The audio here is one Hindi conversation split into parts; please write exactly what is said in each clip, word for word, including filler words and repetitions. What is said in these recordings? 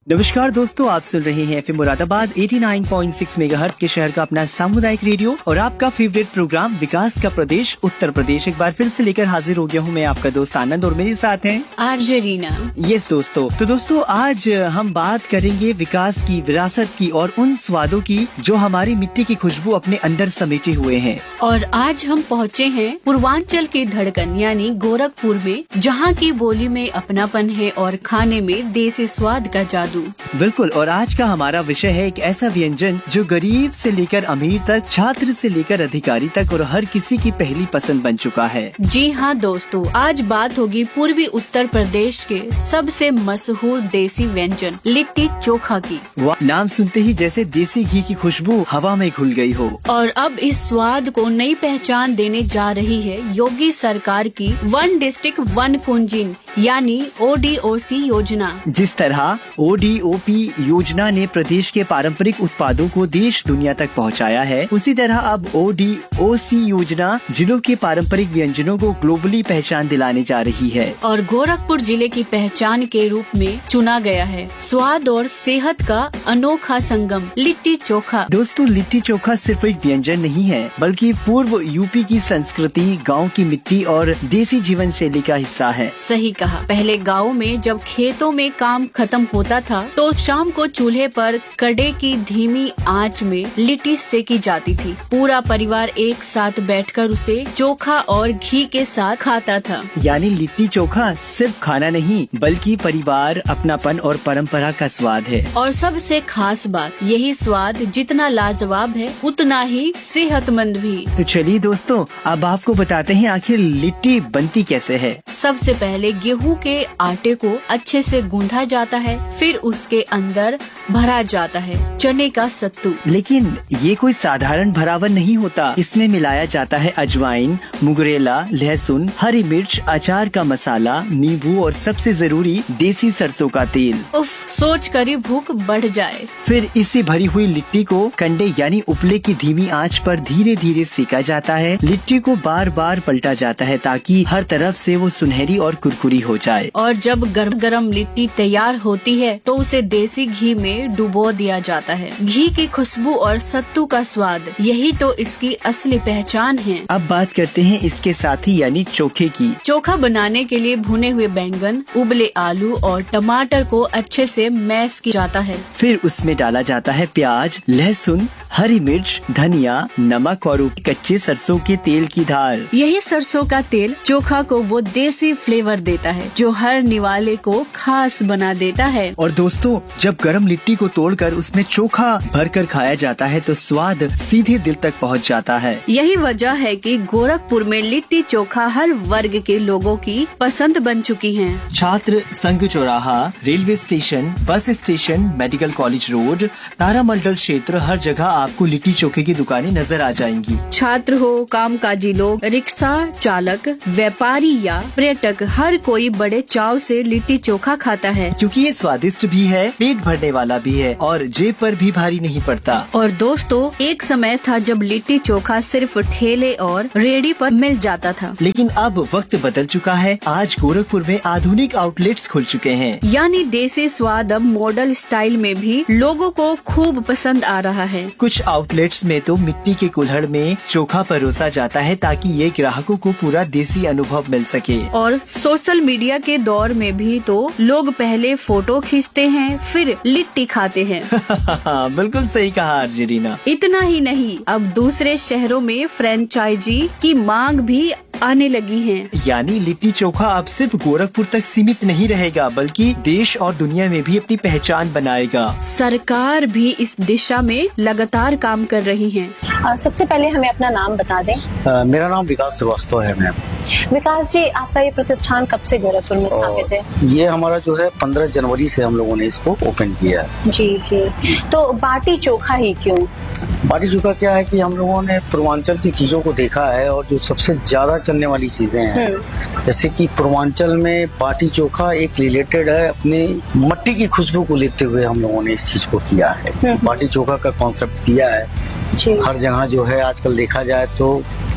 नमस्कार दोस्तों, आप सुन रहे हैं एफएम मुरादाबाद नवासी पॉइंट छह मेगाहर्ट्ज के शहर का अपना सामुदायिक रेडियो और आपका फेवरेट प्रोग्राम विकास का प्रदेश उत्तर प्रदेश एक बार फिर से लेकर हाजिर हो गया हूँ मैं, आपका दोस्त आनंद, और मेरे साथ हैं आरजे रीना। यस दोस्तों, तो दोस्तों आज हम बात करेंगे विकास की, विरासत की और उन स्वादों की जो हमारी मिट्टी की खुशबू अपने अंदर समेटे हुए हैं। और आज हम पहुँचे हैं पूर्वांचल की धड़कन यानी गोरखपुर में, जहाँ की बोली में अपनापन है और खाने में देसी स्वाद का जादू। बिल्कुल, और आज का हमारा विषय है एक ऐसा व्यंजन जो गरीब से लेकर अमीर तक, छात्र से लेकर अधिकारी तक और हर किसी की पहली पसंद बन चुका है। जी हाँ दोस्तों, आज बात होगी पूर्वी उत्तर प्रदेश के सबसे मशहूर देसी व्यंजन लिट्टी चोखा की। नाम सुनते ही जैसे देसी घी की खुशबू हवा में घुल गई हो। और अब इस स्वाद को नई पहचान देने जा रही है योगी सरकार की वन डिस्ट्रिक्ट वन कुंजिन यानी ओ डी ओ सी योजना। जिस तरह ओ डी ओ पी योजना ने प्रदेश के पारंपरिक उत्पादों को देश दुनिया तक पहुंचाया है, उसी तरह अब ओ डी ओ सी योजना जिलों के पारंपरिक व्यंजनों को ग्लोबली पहचान दिलाने जा रही है। और गोरखपुर जिले की पहचान के रूप में चुना गया है स्वाद और सेहत का अनोखा संगम लिट्टी चोखा। दोस्तों, लिट्टी चोखा सिर्फ एक व्यंजन नहीं है, बल्कि पूर्व यूपी की संस्कृति, गाँव की मिट्टी और देसी जीवन शैली का हिस्सा है। सही कहा। पहले गाँव में जब खेतों में काम खत्म होता था तो शाम को चूल्हे पर कड़े की धीमी आंच में लिट्टी सेकी जाती थी। पूरा परिवार एक साथ बैठकर उसे चोखा और घी के साथ खाता था। यानी लिट्टी चोखा सिर्फ खाना नहीं, बल्कि परिवार, अपनापन और परंपरा का स्वाद है। और सबसे खास बात, यही स्वाद जितना लाजवाब है उतना ही सेहतमंद भी। तो चलिए दोस्तों, अब आपको बताते हैं आखिर लिट्टी बनती कैसे है। सबसे पहले गेहूं के आटे को अच्छे से गूंधा जाता है, फिर उसके अंदर भरा जाता है चने का सत्तू। लेकिन ये कोई साधारण भरावन नहीं होता, इसमें मिलाया जाता है अजवाइन, मुगरेला, लहसुन, हरी मिर्च, अचार का मसाला, नींबू और सबसे जरूरी देसी सरसों का तेल। उफ, सोच कर ही भूख बढ़ जाए। फिर इसे भरी हुई लिट्टी को कंडे यानी उपले की धीमी आंच पर धीरे धीरे सेका जाता है। लिट्टी को बार बार पलटा जाता है ताकि हर तरफ से वो सुनहरी और कुरकुरी हो जाए। और जब गरम गरम लिट्टी तैयार होती है तो उसे देसी घी में डुबो दिया जाता है। घी की खुशबू और सत्तू का स्वाद, यही तो इसकी असली पहचान है। अब बात करते हैं इसके साथी यानी चोखे की। चोखा बनाने के लिए भुने हुए बैंगन, उबले आलू और टमाटर को अच्छे से मैश किया जाता है। फिर उसमें डाला जाता है प्याज, लहसुन, हरी मिर्च, धनिया, नमक और कच्चे सरसों के तेल की धार। यही सरसों का तेल चोखा को वो देसी फ्लेवर देता है जो हर निवाले को खास बना देता है। और दोस्तों, जब गरम लिट्टी को तोड़कर उसमें चोखा भरकर खाया जाता है तो स्वाद सीधे दिल तक पहुंच जाता है। यही वजह है कि गोरखपुर में लिट्टी चोखा हर वर्ग के लोगों की पसंद बन चुकी है। छात्र संघ चौराहा, railway station, bus station, medical college road, तारामंडल क्षेत्र, हर जगह आपको लिट्टी चोखे की दुकानें नजर आ जाएंगी। छात्र हो, कामकाजी लोग, रिक्शा चालक, व्यापारी या पर्यटक, हर कोई बड़े चाव से लिट्टी चोखा खाता है, क्योंकि ये स्वादिष्ट भी है, पेट भरने वाला भी है और जेब पर भी भारी नहीं पड़ता। और दोस्तों, एक समय था जब लिट्टी चोखा सिर्फ ठेले और रेहड़ी पर मिल जाता था, लेकिन अब वक्त बदल चुका है। आज गोरखपुर में आधुनिक आउटलेट्स खुल चुके हैं, यानी देसी स्वाद अब मॉडल स्टाइल में भी लोगों को खूब पसंद आ रहा है। कुछ आउटलेट्स में तो मिट्टी के कुल्हड़ में चोखा परोसा जाता है ताकि ये ग्राहकों को पूरा देसी अनुभव मिल सके। और सोशल मीडिया के दौर में भी तो लोग पहले फोटो खींचते हैं, फिर लिट्टी खाते हैं। बिल्कुल सही कहा आरजे रीना। इतना ही नहीं, अब दूसरे शहरों में फ्रेंचाइजी की मांग भी आने लगी है। यानी लिट्टी चोखा अब सिर्फ गोरखपुर तक सीमित नहीं रहेगा, बल्कि देश और दुनिया में भी अपनी पहचान बनाएगा। सरकार भी इस दिशा में लगातार काम कर रही है। आ, सबसे पहले हमें अपना नाम बता दें। आ, मेरा नाम विकास श्रीवास्तव है मैम। विकास जी, आपका ये प्रतिष्ठान कब से गोरखपुर में स्थापित है? ये हमारा जो है पंद्रह जनवरी से हम लोगों ने इसको ओपन किया है। जी जी। तो बाटी चोखा ही क्यों? बाटी चोखा क्या है कि हम लोगों ने पूर्वांचल की चीजों को देखा है और जो सबसे ज्यादा चलने वाली चीजें हैं, जैसे कि पूर्वांचल में बाटी चोखा एक रिलेटेड है अपनी मट्टी की खुशबू को लेते हुए हम लोगों ने इस चीज को किया है। बाटी चोखा का कॉन्सेप्ट किया है। हर जगह जो है आजकल देखा जाए तो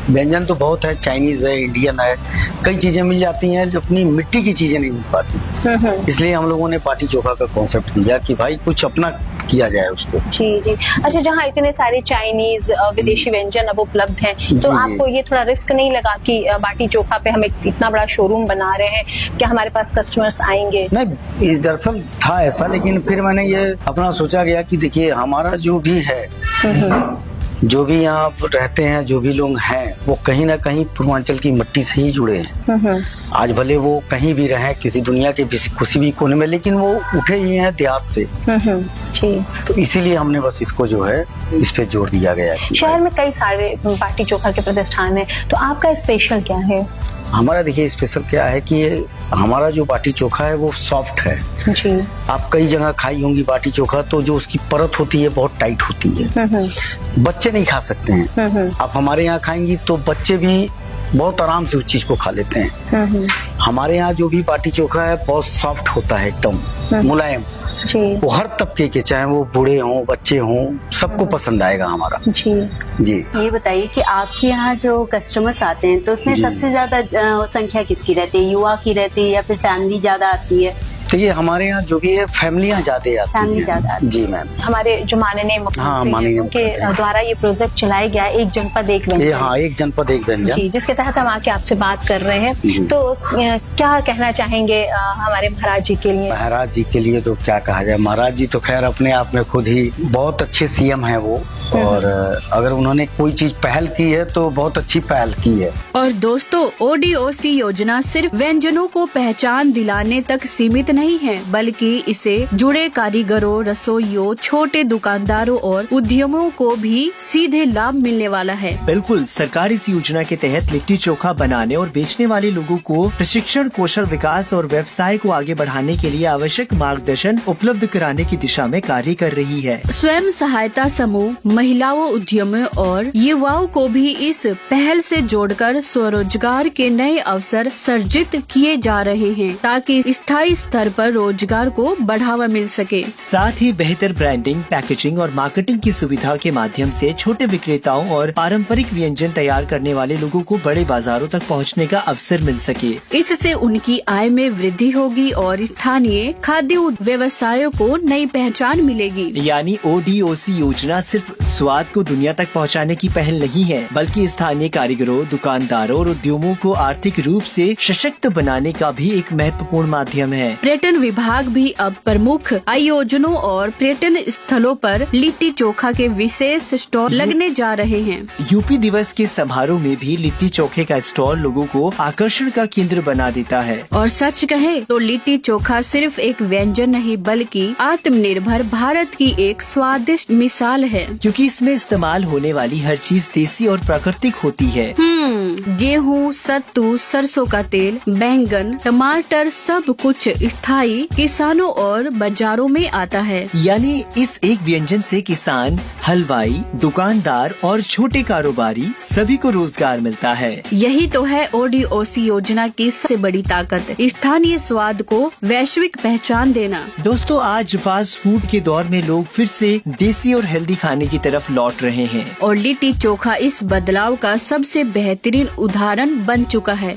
व्यंजन तो बहुत है, चाइनीज है, इंडियन है, कई चीजें मिल जाती हैं जो अपनी मिट्टी की चीजें नहीं मिल पाती। इसलिए हम लोगों ने बाटी चोखा का कॉन्सेप्ट दिया कि भाई कुछ अपना किया जाए उसको। जी जी। अच्छा, जहाँ इतने सारे चाइनीज विदेशी व्यंजन अब उपलब्ध हैं, तो जी, आपको ये थोड़ा रिस्क नहीं लगा कि अ, बाटी चोखा पे हम एक इतना बड़ा शोरूम बना रहे हैं, क्या हमारे पास कस्टमर्स आएंगे? नहीं, इस दरअसल था ऐसा, लेकिन फिर मैंने ये अपना सोचा गया कि देखिए हमारा जो भी है, जो भी यहाँ रहते हैं, जो भी लोग हैं, वो कहीं ना कहीं पूर्वांचल की मिट्टी से ही जुड़े हैं। आज भले वो कहीं भी रहे, किसी दुनिया के किसी भी कोने में, लेकिन वो उठे ही हैं देहात से। जी। तो इसीलिए हमने बस इसको जो है इस पे जोर दिया गया है। शहर में कई सारे बाटी चोखा के प्रतिष्ठान है, तो आपका स्पेशल क्या है? हमारा देखिए स्पेशल क्या है कि हमारा जो बाटी चोखा है वो सॉफ्ट है। जी। आप कई जगह खाई होंगी बाटी चोखा, तो जो उसकी परत होती है बहुत टाइट होती है, बच्चे नहीं खा सकते हैं। आप हमारे यहाँ खाएंगी तो बच्चे भी बहुत आराम से उस चीज को खा लेते हैं। हमारे यहाँ जो भी बाटी चोखा है बहुत सॉफ्ट होता है, एकदम मुलायम। जी। वो हर तबके के, चाहे वो बूढ़े हों, बच्चे हों, सबको पसंद आएगा हमारा। जी जी। ये बताइए कि आपके यहाँ जो कस्टमर्स आते हैं तो उसमें जी। सबसे ज्यादा अ, संख्या किसकी रहती है? युवा की रहती है या फिर फैमिली ज्यादा आती है? तो ये हमारे यहाँ जो भी है फैमिलियाँ ज्यादा आती फैमिली हैं। ज्यादा आती जी मैम। हमारे जो माननीय हाँ, मुख्यमंत्री हैं, माननीय उनके मुख्यमंत्री। द्वारा ये प्रोजेक्ट चलाया गया है, एक जनपद एक ये व्यंजन। हाँ, एक जनपद एक व्यंजन। जी, जिसके तहत हम आके आपसे बात कर रहे हैं। जी। तो अ, क्या कहना चाहेंगे अ, हमारे महाराज जी के लिए? महाराज जी के लिए तो क्या कहा जाए, महाराज जी तो खैर अपने आप में खुद ही बहुत अच्छे सीएम हैं वो, और अगर उन्होंने कोई चीज पहल की है तो बहुत अच्छी पहल की है। और दोस्तों, ओ डी ओ सी योजना सिर्फ व्यंजनों को पहचान दिलाने तक सीमित नहीं है, बल्कि इसे जुड़े कारीगरों, रसोइयों, छोटे दुकानदारों और उद्यमों को भी सीधे लाभ मिलने वाला है। बिल्कुल, सरकार इस योजना के तहत लिट्टी चोखा बनाने और बेचने वाले लोगों को प्रशिक्षण, कौशल विकास और व्यवसाय को आगे बढ़ाने के लिए आवश्यक मार्गदर्शन उपलब्ध कराने की दिशा में कार्य कर रही है। स्वयं सहायता समूह, महिलाओं, उद्यमियों और युवाओं को भी इस पहल से जोड़कर स्वरोजगार के नए अवसर सृजित किए जा रहे हैं, ताकि स्थायी स्तर पर रोजगार को बढ़ावा मिल सके। साथ ही बेहतर ब्रांडिंग, पैकेजिंग और मार्केटिंग की सुविधा के माध्यम से छोटे विक्रेताओं और पारंपरिक व्यंजन तैयार करने वाले लोगों को बड़े बाजारों तक पहुंचने का अवसर मिल सके। इससे उनकी आय में वृद्धि होगी और स्थानीय खाद्य व्यवसायों को नई पहचान मिलेगी। यानी ओ डी ओ सी योजना सिर्फ स्वाद को दुनिया तक पहुंचाने की पहल नहीं है, बल्कि स्थानीय कारीगरों, दुकानदारों और उद्यमों को आर्थिक रूप से सशक्त बनाने का भी एक महत्वपूर्ण माध्यम है। पर्यटन विभाग भी अब प्रमुख आयोजनों और पर्यटन स्थलों पर लिट्टी चोखा के विशेष स्टॉल लगने जा रहे हैं। यूपी दिवस के समारोह में भी लिट्टी चोखे का स्टॉल लोगों को आकर्षण का केंद्र बना देता है। और सच कहे तो लिट्टी चोखा सिर्फ एक व्यंजन नहीं, बल्कि आत्मनिर्भर भारत की एक स्वादिष्ट मिसाल है, क्योंकि इसमें इस्तेमाल होने वाली हर चीज देसी और प्राकृतिक होती है। हम्म गेहूँ, सत्तू, सरसों का तेल, बैंगन, टमाटर, सब कुछ स्थायी किसानों और बाजारों में आता है। यानी इस एक व्यंजन से किसान, हलवाई, दुकानदार और छोटे कारोबारी सभी को रोजगार मिलता है। यही तो है ओ डी ओ सी योजना की सबसे बड़ी ताकत, स्थानीय स्वाद को वैश्विक पहचान देना। दोस्तों, आज फास्ट फूड के दौर में लोग फिर से देसी और हेल्दी खाने की तरफ लौट रहे हैं, और लिट्टी चोखा इस बदलाव का सबसे बेहतरीन उदाहरण बन चुका है।